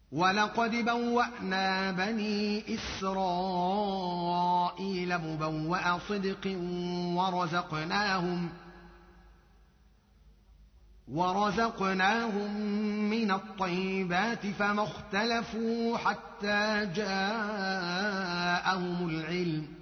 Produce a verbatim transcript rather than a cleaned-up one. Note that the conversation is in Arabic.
ولقد بوأنا بني إسرائيل مبوأ صدق ورزقناهم ورزقناهم من الطيبات فما اختلفوا حتى جاءهم العلم